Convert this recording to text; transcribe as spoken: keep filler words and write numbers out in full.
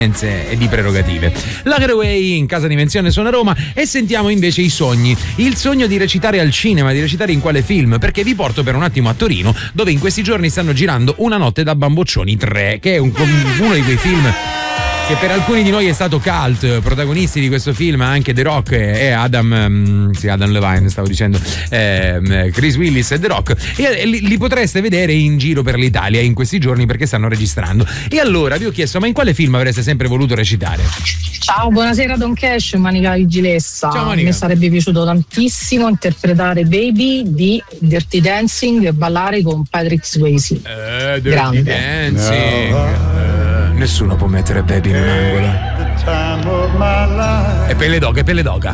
e di prerogative. La Getaway in casa di Menzione suona Roma e sentiamo invece i sogni. Il sogno di recitare al cinema, di recitare in quale film? Perché vi porto per un attimo a Torino, dove in questi giorni stanno girando Una notte da bamboccioni tre, che è un, uno di quei film che per alcuni di noi è stato cult. Protagonisti di questo film anche The Rock e Adam um, sì, Adam Levine stavo dicendo eh, Chris Willis e The Rock, e li, li potreste vedere in giro per l'Italia in questi giorni perché stanno registrando. E allora vi ho chiesto: ma in quale film avreste sempre voluto recitare? Ciao, buonasera Don Cash, Manica Vigilessa. Ciao, Manica. A me sarebbe piaciuto tantissimo interpretare Baby di Dirty Dancing e ballare con Patrick Swayze. Eh, Dirty Grande. Dancing. No. Nessuno può mettere Baby in un angolo. E pelle d'oca, e pelle d'oca.